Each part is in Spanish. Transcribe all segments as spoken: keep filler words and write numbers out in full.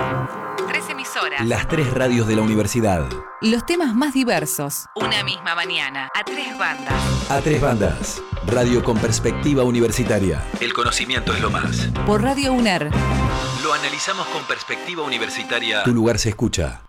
Tres emisoras. Las tres radios de la universidad. Los temas más diversos. Una misma mañana. A tres bandas. A tres bandas. Radio con perspectiva universitaria. El conocimiento es lo más. Por Radio UNER. Lo analizamos con perspectiva universitaria. Tu lugar se escucha.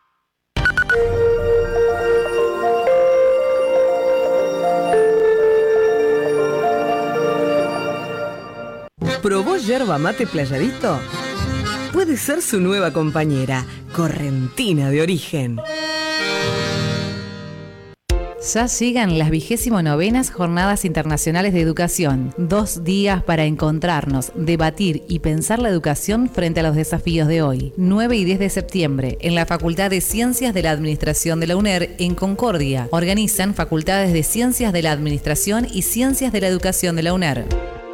¿Probó yerba mate Playadito? Puede ser su nueva compañera, correntina de origen. Ya llegan las vigésimo novenas Jornadas Internacionales de Educación. Dos días para encontrarnos, debatir y pensar la educación frente a los desafíos de hoy. nueve y diez de septiembre, en la Facultad de Ciencias de la Administración de la UNER, en Concordia. Organizan Facultades de Ciencias de la Administración y Ciencias de la Educación de la UNER.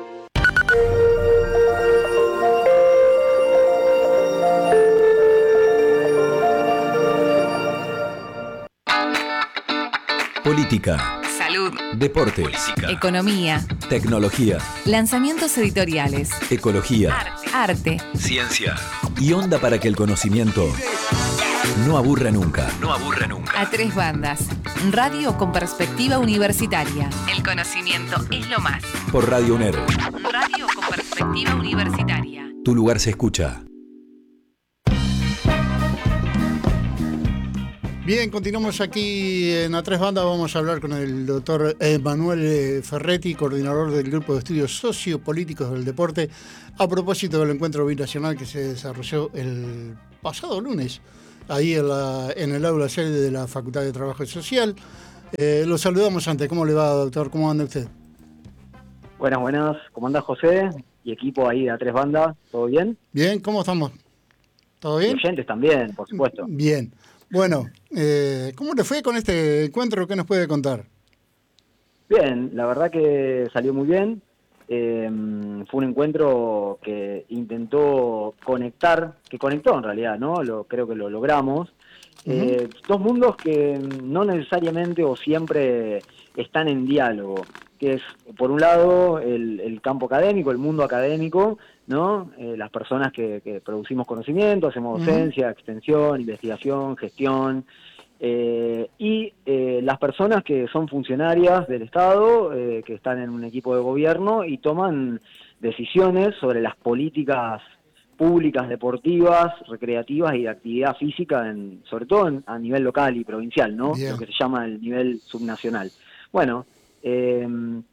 Política. Salud. Deporte. Política. Economía. Tecnología. Lanzamientos editoriales. Ecología. Arte. Ciencia. Y onda para que el conocimiento no aburra nunca. No aburra nunca. A tres bandas. Radio con perspectiva universitaria. El conocimiento es lo más. Por Radio UNER. Radio con perspectiva universitaria. Tu lugar se escucha. Bien, continuamos aquí en A Tres Bandas. Vamos a hablar con el doctor Manuel Ferretti, coordinador del Grupo de Estudios Sociopolíticos del Deporte, a propósito del encuentro binacional que se desarrolló el pasado lunes, ahí en, la, en el aula sede de la Facultad de Trabajo y Social. Eh, lo saludamos antes. ¿Cómo le va, doctor? ¿Cómo anda usted? Buenas, buenas. ¿Cómo anda José? Y equipo ahí de A Tres Bandas. ¿Todo bien? Bien, ¿cómo estamos? ¿Todo bien? Y oyentes también, por supuesto. Bien. Bueno, eh, ¿cómo le fue con este encuentro? ¿Qué nos puede contar? Bien, la verdad que salió muy bien. Eh, fue un encuentro que intentó conectar, que conectó en realidad, ¿no? Lo, creo que lo logramos. Uh-huh. Eh, dos mundos que no necesariamente o siempre están en diálogo, que es, por un lado, el, el campo académico, el mundo académico, ¿no? Eh, las personas que, que producimos conocimiento, hacemos docencia, uh-huh. extensión, investigación, gestión, eh, y eh, las personas que son funcionarias del Estado, eh, que están en un equipo de gobierno y toman decisiones sobre las políticas públicas, deportivas, recreativas y de actividad física, en, sobre todo en, a nivel local y provincial, ¿no? Bien. Lo que se llama el nivel subnacional. Bueno, eh,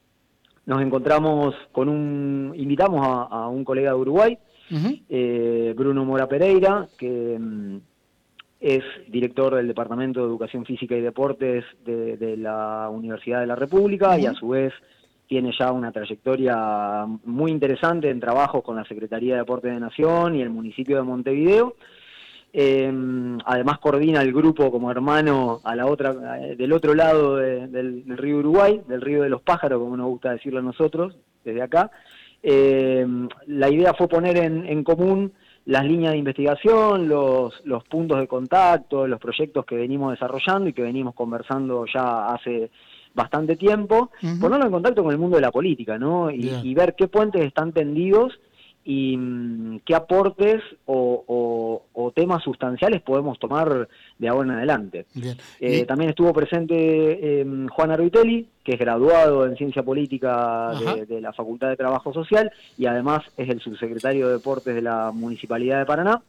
nos encontramos con un, invitamos a, a un colega de Uruguay, uh-huh. eh, Bruno Mora Pereira, que um, es director del Departamento de Educación Física y Deportes de, de la Universidad de la República, uh-huh. y a su vez tiene ya una trayectoria muy interesante en trabajos con la Secretaría de Deportes de Nación y el municipio de Montevideo. Eh, además coordina el grupo como hermano a la otra, del otro lado de, del, del río Uruguay, del río de los pájaros, como nos gusta decirlo a nosotros, desde acá. Eh, la idea fue poner en, en común las líneas de investigación, los, los puntos de contacto, los proyectos que venimos desarrollando y que venimos conversando ya hace bastante tiempo, uh-huh. ponerlo en contacto con el mundo de la política, ¿no? Y, y ver qué puentes están tendidos y mmm, qué aportes o, o, o temas sustanciales podemos tomar de ahora en adelante. Eh, y... También estuvo presente eh, Juan Arvitelli, que es graduado en Ciencia Política de, de la Facultad de Trabajo Social y además es el subsecretario de Deportes de la Municipalidad de Paraná.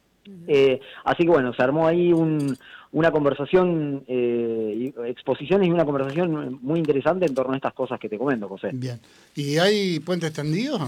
Eh, así que bueno, se armó ahí un, una conversación, eh, exposiciones y una conversación muy interesante en torno a estas cosas que te comento, José. Bien. ¿Y hay puentes tendidos?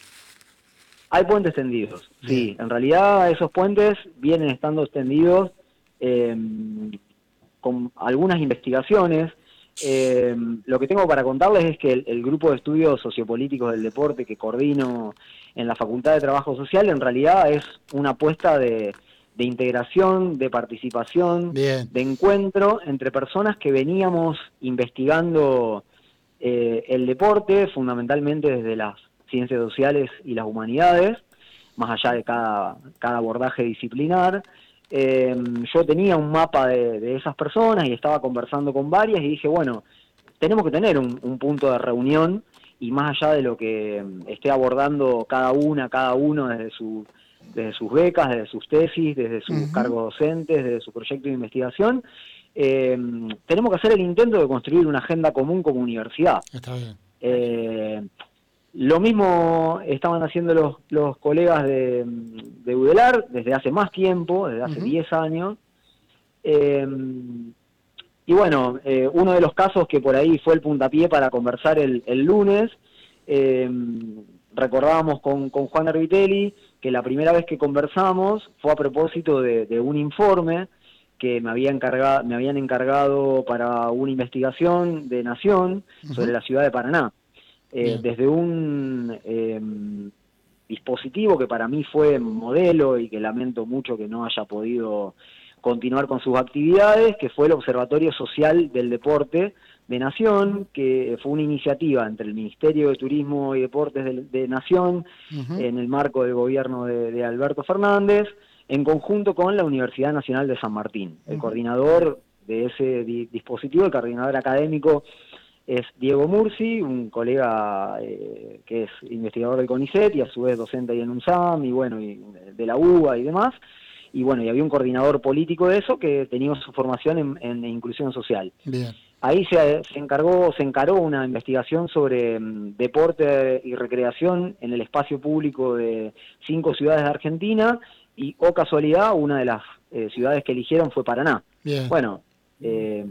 Hay puentes tendidos, bien. Sí. En realidad esos puentes vienen estando extendidos eh, con algunas investigaciones. Eh, lo que tengo para contarles es que el, el grupo de estudios sociopolíticos del deporte que coordino en la Facultad de Trabajo Social en realidad es una apuesta de, de integración, de participación, bien. De encuentro entre personas que veníamos investigando eh, el deporte fundamentalmente desde las ciencias sociales y las humanidades, más allá de cada, cada abordaje disciplinar. Eh, yo tenía un mapa de, de esas personas y estaba conversando con varias y dije, bueno, tenemos que tener un, un punto de reunión y más allá de lo que esté abordando cada una, cada uno desde su desde sus becas, desde sus tesis, desde sus Uh-huh. cargos docentes, desde su proyecto de investigación. Eh, tenemos que hacer el intento de construir una agenda común como universidad. Está bien. Eh, lo mismo estaban haciendo los, los colegas de, de UDELAR desde hace más tiempo, desde hace Uh-huh. diez años. Eh, y bueno, eh, uno de los casos que por ahí fue el puntapié para conversar el, el lunes, eh, recordábamos con, con Juan Ervitelli que la primera vez que conversamos fue a propósito de, de un informe que me, había encargado, me habían encargado para una investigación de Nación sobre uh-huh. la ciudad de Paraná. Eh, desde un eh, dispositivo que para mí fue modelo y que lamento mucho que no haya podido continuar con sus actividades, que fue el Observatorio Social del Deporte de Nación, que fue una iniciativa entre el Ministerio de Turismo y Deportes de, de Nación, uh-huh. en el marco del gobierno de, de Alberto Fernández, en conjunto con la Universidad Nacional de San Martín. El uh-huh. coordinador de ese di- dispositivo, el coordinador académico, es Diego Murci, un colega eh, que es investigador del CONICET y a su vez docente ahí en UNSAM, y bueno, y de la U B A y demás. Y bueno, y había un coordinador político de eso que tenía su formación en, en inclusión social. Bien. Ahí se, se encargó, se encaró una investigación sobre um, deporte y recreación en el espacio público de cinco ciudades de Argentina, y, oh casualidad, una de las eh, ciudades que eligieron fue Paraná. Bien. Bueno, eh,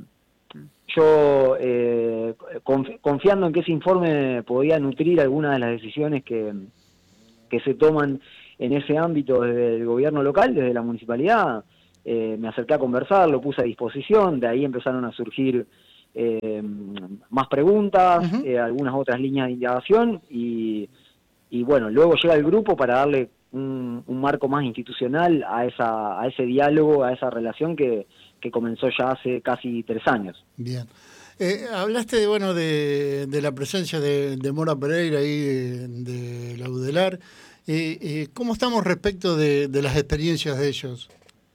yo eh, confi- confiando en que ese informe podía nutrir algunas de las decisiones que, que se toman en ese ámbito desde el gobierno local, desde la municipalidad, eh, me acerqué a conversar, lo puse a disposición, de ahí empezaron a surgir eh, más preguntas, uh-huh. eh, algunas otras líneas de indagación, y, y bueno, luego llega el grupo para darle un, un marco más institucional a esa a ese diálogo, a esa relación que, que comenzó ya hace casi tres años. Bien. Eh, hablaste de, bueno, de, de la presencia de, de Mora Pereira y de, de la UDELAR. Eh, eh, ¿Cómo estamos respecto de, de las experiencias de ellos?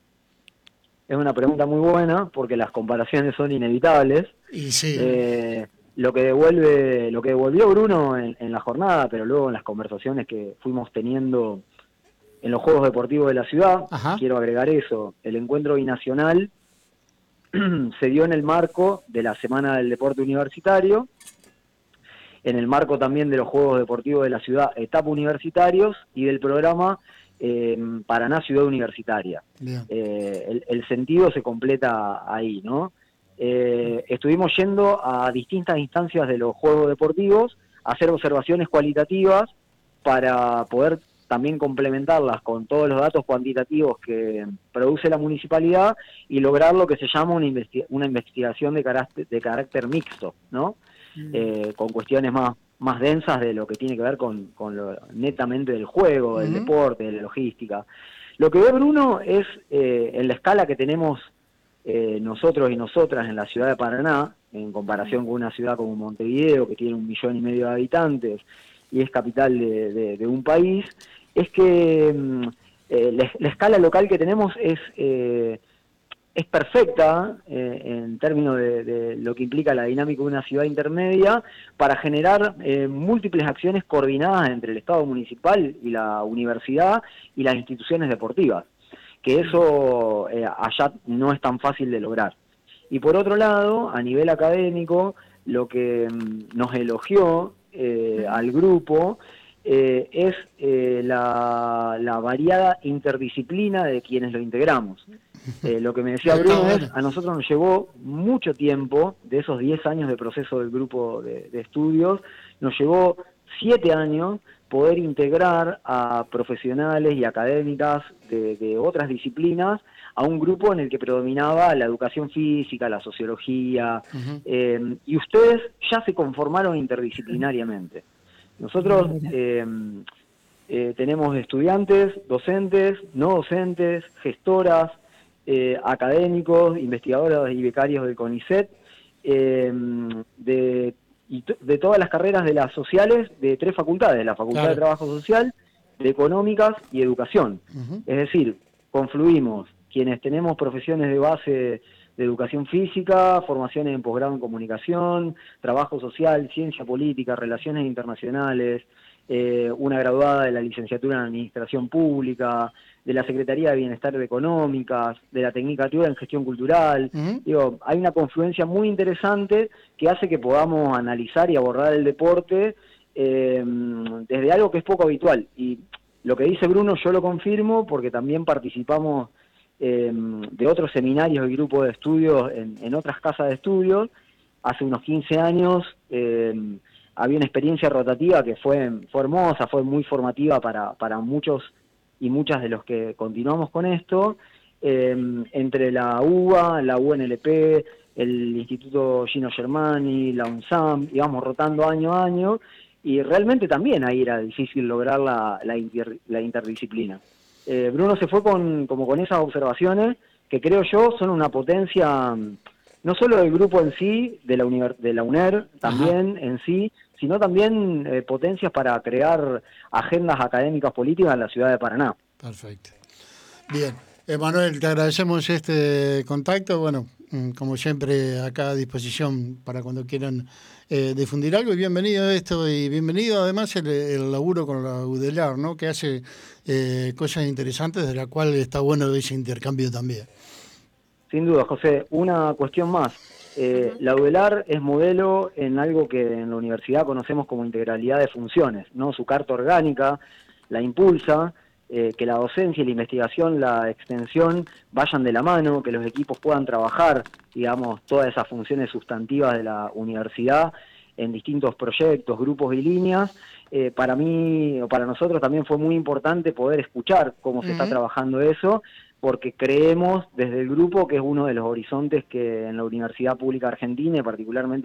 Es una pregunta muy buena porque las comparaciones son inevitables. Y sí. Eh, lo que devuelve, lo que devolvió Bruno en, en la jornada, pero luego en las conversaciones que fuimos teniendo en los Juegos Deportivos de la ciudad, Ajá. quiero agregar eso, el encuentro binacional se dio en el marco de la Semana del Deporte Universitario, en el marco también de los Juegos Deportivos de la Ciudad, etapa universitarios, y del programa eh, Paraná Ciudad Universitaria. Eh, el, el sentido se completa ahí, ¿no? Eh, estuvimos yendo a distintas instancias de los Juegos Deportivos a hacer observaciones cualitativas para poder también complementarlas con todos los datos cuantitativos que produce la municipalidad y lograr lo que se llama una, investi- una investigación de carácter, de carácter mixto, ¿no? Mm. Eh, con cuestiones más, más densas de lo que tiene que ver con, con lo netamente del juego, mm. del deporte, de la logística. Lo que ve Bruno es, eh, en la escala que tenemos eh, nosotros y nosotras en la ciudad de Paraná, en comparación con una ciudad como Montevideo, que tiene un millón y medio de habitantes y es capital de, de, de un país, es que eh, la, la escala local que tenemos es eh, es perfecta eh, en términos de, de lo que implica la dinámica de una ciudad intermedia para generar eh, múltiples acciones coordinadas entre el Estado municipal y la universidad y las instituciones deportivas, que eso eh, allá no es tan fácil de lograr. Y por otro lado, a nivel académico, lo que mm, nos elogió eh, al grupo Eh, es eh, la, la variada interdisciplina de quienes lo integramos. Eh, lo que me decía Bruno es, a nosotros nos llevó mucho tiempo, de esos diez años de proceso del grupo de, de estudios, nos llevó siete años poder integrar a profesionales y académicas de, de otras disciplinas a un grupo en el que predominaba la educación física, la sociología, uh-huh. eh, y ustedes ya se conformaron interdisciplinariamente. Nosotros eh, eh, tenemos estudiantes, docentes, no docentes, gestoras, eh, académicos, investigadores y becarios del CONICET, eh, de, y t- de todas las carreras de las sociales de tres facultades, la Facultad claro. de Trabajo Social, de Económicas y Educación. Uh-huh. Es decir, confluimos quienes tenemos profesiones de base de educación física, formaciones en posgrado en comunicación, trabajo social, ciencia política, relaciones internacionales, eh, una graduada de la licenciatura en Administración Pública, de la Secretaría de Bienestar Económicas, de la Tecnicatura en Gestión Cultural. Uh-huh. Digo, hay una confluencia muy interesante que hace que podamos analizar y abordar el deporte eh, desde algo que es poco habitual. Y lo que dice Bruno yo lo confirmo porque también participamos eh, de otros seminarios y grupos de estudios en, en otras casas de estudios. Hace unos quince años eh, había una experiencia rotativa que fue, fue hermosa, fue muy formativa para, para muchos y muchas de los que continuamos con esto, eh, entre la U B A, la U N L P, el Instituto Gino Germani, la UNSAM, íbamos rotando año a año, y realmente también ahí era difícil lograr la, la, inter, la interdisciplina. Eh, Bruno se fue con, como con esas observaciones, que creo yo son una potencia, no solo del grupo en sí, de la, univers, de la UNER, también Ajá. en sí, sino también eh, potencias para crear agendas académicas políticas en la ciudad de Paraná. Perfecto. Bien. Emanuel, te agradecemos este contacto. Bueno, como siempre, acá a disposición para cuando quieran eh, difundir algo. Y bienvenido a esto, y bienvenido además el, el laburo con la UDELAR, ¿no? Que hace eh, cosas interesantes, de la cual está bueno ese intercambio también. Sin duda, José. Una cuestión más. Eh, la UDELAR es modelo en algo que en la universidad conocemos como integralidad de funciones, ¿no? Su carta orgánica la impulsa, eh, que la docencia y la investigación, la extensión vayan de la mano, que los equipos puedan trabajar, digamos, todas esas funciones sustantivas de la universidad en distintos proyectos, grupos y líneas. Eh, para mí, o para nosotros también fue muy importante poder escuchar cómo se uh-huh. está trabajando eso, porque creemos desde el grupo que es uno de los horizontes que en la Universidad Pública Argentina y particularmente